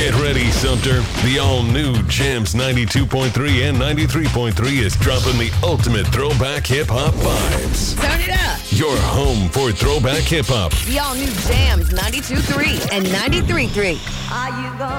Get ready, Sumter. The all-new Jams 92.3 and 93.3 is dropping the ultimate throwback hip-hop vibes. Turn it up. Your home for throwback hip-hop. The all-new Jams 92.3 and 93.3. Are you going?